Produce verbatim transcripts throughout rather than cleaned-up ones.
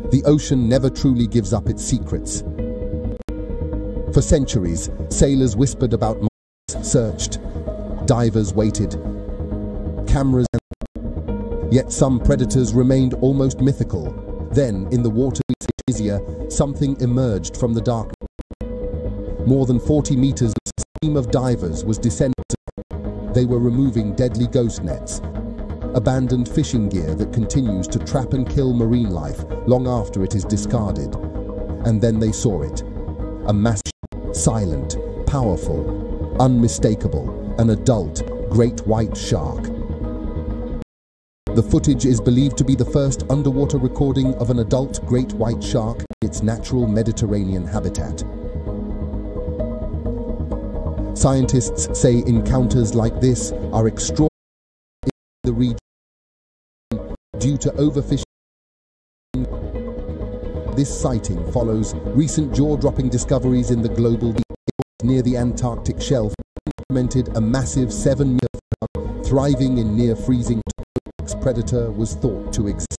The ocean never truly gives up its secrets. For centuries, sailors whispered about monsters, searched, divers waited, cameras, yet some predators remained almost mythical. Then, in the water of Asia, something emerged from the darkness. More than forty meters, a stream of divers was descending. They were removing deadly ghost nets, abandoned fishing gear that continues to trap and kill marine life long after it is discarded. And then they saw it. A massive, silent, powerful, unmistakable, an adult great white shark. The footage is believed to be the first underwater recording of an adult great white shark in its natural Mediterranean habitat. Scientists say encounters like this are extraordinary in the region due to overfishing. This sighting follows recent jaw-dropping discoveries in the global deep near the Antarctic shelf, documented a massive seven-meter frog thriving in near-freezing predator was thought to exist.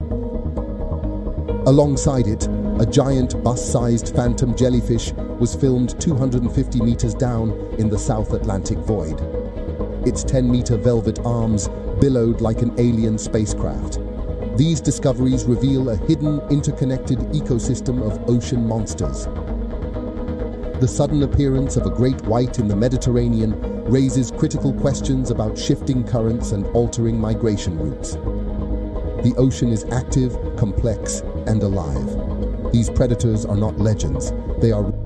Alongside it, a giant bus-sized phantom jellyfish was filmed two hundred fifty meters down in the South Atlantic void. Its ten-meter velvet arms billowed like an alien spacecraft. These discoveries reveal a hidden, interconnected ecosystem of ocean monsters. The sudden appearance of a great white in the Mediterranean raises critical questions about shifting currents and altering migration routes. The ocean is active, complex, and alive. These predators are not legends. They are